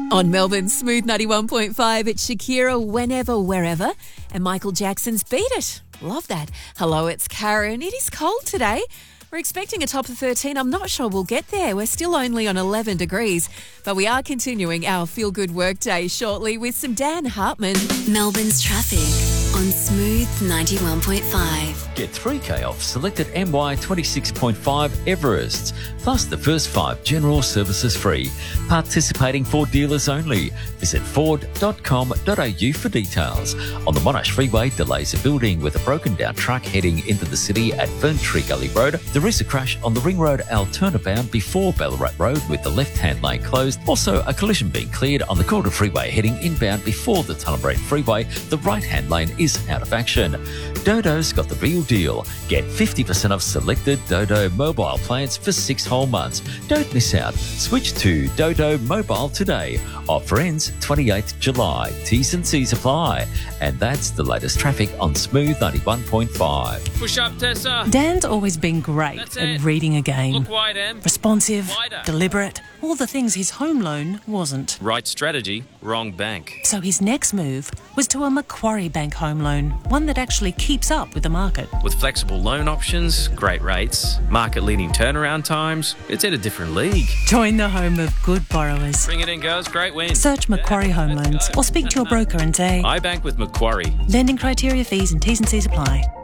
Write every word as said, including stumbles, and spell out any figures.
On Melbourne's Smooth ninety-one point five, it's Shakira, Whenever, Wherever, and Michael Jackson's Beat It. Love that. Hello, it's Karen. It is cold today. We're expecting a top of thirteen. I'm not sure we'll get there. We're still only on eleven degrees, but we are continuing our feel-good workday shortly with some Dan Hartman. Melbourne's traffic on Smooth ninety-one point five. Get three K off selected M Y twenty-six point five Everests, plus the first five general services free. Participating Ford dealers only. Visit ford dot com dot a u for details. On the Monash Freeway, delays are building with a broken down truck heading into the city at Ferntree Gully Road. There is a crash on the Ring Road Altona bound before Ballarat Road with the left-hand lane closed. Also, a collision being cleared on the Calder Freeway heading inbound before the Tullamarine Freeway. The right-hand lane is out of action. Dodo's got the real deal. Get fifty percent off selected Dodo mobile plans for six whole months. Don't miss out. Switch to Dodo Mobile today. Offer ends twenty-eighth of July. T's and C's apply. And that's the latest traffic on Smooth ninety-one point five. Push up, Tessa. Dan's always been great That's at it. reading a game. Look wide, Em. Responsive, Wider. deliberate, all the things his home loan wasn't. Right strategy, wrong bank. So his next move was to a Macquarie Bank home loan, one that actually keeps up with the market. With flexible loan options, great rates, market-leading turnaround times, it's in a different league. Join the home of good borrowers. Bring it in, girls. Great win. Search Macquarie Home Loans or speak to your broker and say, I bank with Macquarie. lending criteria, fees and T's and C's apply.